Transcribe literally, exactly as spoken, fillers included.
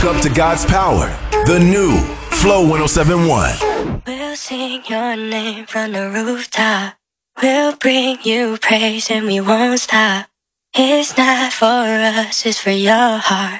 woke up to God's power. The new Flow one oh seven point one. We'll sing your name from the rooftop. We'll bring you praise and we won't stop. It's not for us, it's for your heart.